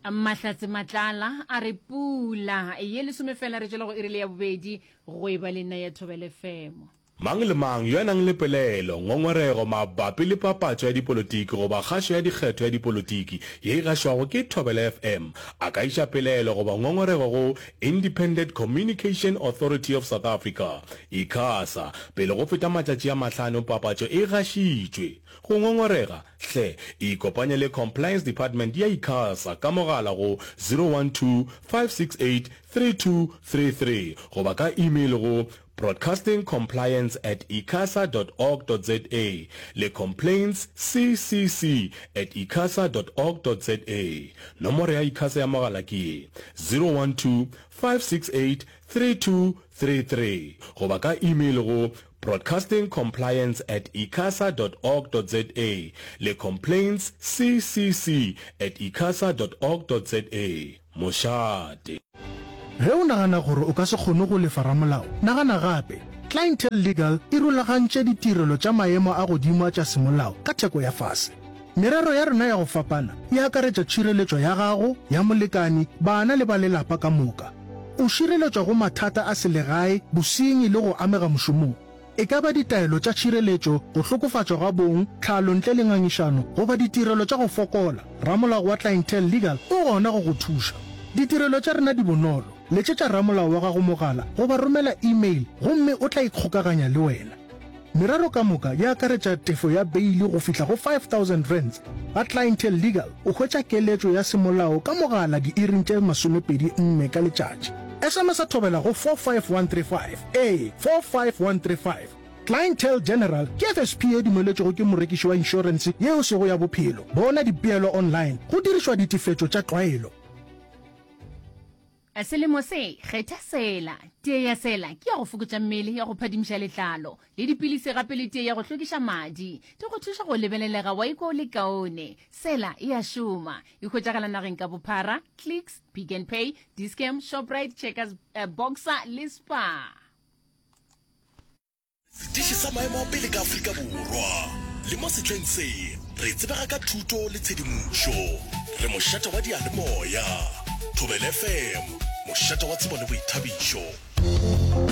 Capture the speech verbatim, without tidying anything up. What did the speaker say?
Mahlatse Matlala a re pula ye le somefela re jela go irile ya bobedi go e ba le nna ya Thobela F M. Mang le mang yo nang le pelelo ngongorego mabapi le papatso ya dipolitiki go ba kgaso ya dikgetho ya dipolitiki ye ga shwago ke Thobela F M a ka isha pelelo go ba ngongorego go Independent Communication Authority of South Africa ICASA pele go feta matšatši a mahlano papatso e gashitšwe go ngongorega hle e kopanya le Compliance Department ya ICASA ka mogala go zero one two five six eight three two three three go ba ka email go broadcasting compliance at icasa dot org dot za le complaints ccc at icasa dot org dot za. Nomoro ya ICASA ya mogala ke zero one two five six eight three two three three go ba ka email go broadcasting compliance at icasa dot org dot za le complaints ccc at icasa dot org dot za. Moshate ge o nagana gore o ka se kgone go lefa ramolao nagana gape Clientele Legal e rulagantše ditirelo tša maemo a godimo tša semolao ka theko ya fase. Merero ya rena ya go fapana e akaretša tšhireletšo ya gago ya molekani bana le ba lelapa ka moka. O šireletšwa go mathata a selegae bosenyi le go amega mošomong. E ka ba ditaelo tša tšhireletšo go hlokofatšwa ga bong tlhalo ntle le ngangišano goba ditirelo tša go fokola. Ramolao wa Clientele Legal o gona go go thuša. Ditirelo tša rena di bonolo. Letšetša ramolao wa gago mogala go ba romela email gomme o tla ikgokaganya le wena. Merero ka moka ya akaretša tefo ya beili go fihla go five thousand rands. Ga Clientele Legal o hwetša keletšo ya semolao ka mogala di iring tše masomepedi nne ka letšatši. S M S a thobela go four five one three five a four five one three five. Clientele General ke F S P e dumeletšego ke morekiši wa insurance yeo sego ya bophelo. Bona dipeelo online go dirišwa ditefetšo tša tlwaelo. Selemo se kgetha sela tee ya sela ke ya go fokotša mmele ya go phadimiša letlalo le dipilisi gape le tee ya go hlwekiša madi di go thuša go lebelelega wa iko le kaone sela e a šoma e hwetšagala nageng ka bophara Clicks, Pick n Pay, Discam, Shoprite, Checkers, uh, Boxer le Spar. Setiši sa maemo a pele ka Afrika Borwa le mo setleng se re tsebega ka thuto le tshedimošo re mošate wa dialemoya Thobela F M mošate wa tsebo le boithabišo.